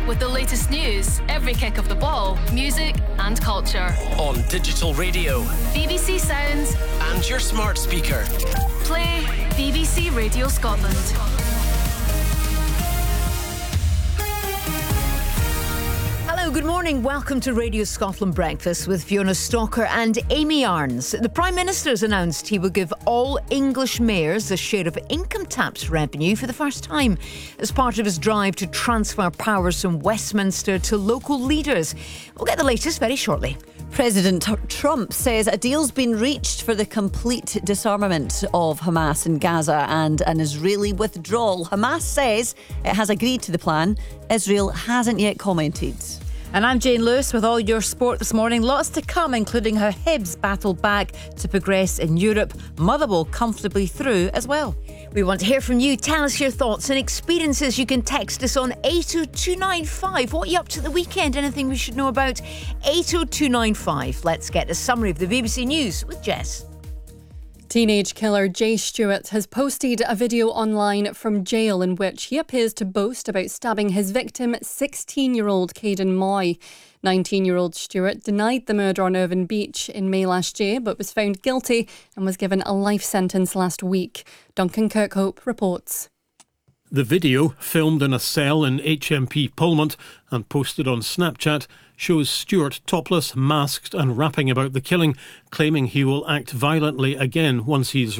with the latest news, every kick of the ball, music and culture. On digital radio, BBC Sounds and your smart speaker. Play BBC Radio Scotland. Hello, good morning. Welcome to Radio Scotland Breakfast with Fiona Stalker and Amy Arns. The Prime Minister has announced he will give all English mayors a share of income tax revenue for the first time as part of his drive to transfer powers from Westminster to local leaders. We'll get the latest very shortly. President Trump says a deal's been reached for the complete disarmament of Hamas in Gaza and an Israeli withdrawal. Hamas says it has agreed to the plan. Israel hasn't yet commented. And I'm Jane Lewis with all your sport this morning. Lots to come, including how Hibs battle back to progress in Europe. Motherwell comfortably through as well. We want to hear from you. Tell us your thoughts and experiences. You can text us on 80295. What are you up to the weekend? Anything we should know about? 80295. Let's get a summary of the BBC News with Jess. Teenage killer Jay Stewart has posted a video online from jail in which he appears to boast about stabbing his victim, 16-year-old Caden Moy. 19-year-old Stewart denied the murder on Irvine Beach in May last year, but was found guilty and was given a life sentence last week. Duncan Kirkhope reports. The video, filmed in a cell in HMP Polmont and posted on Snapchat, shows Stewart topless, masked and rapping about the killing, claiming he will act violently again once he's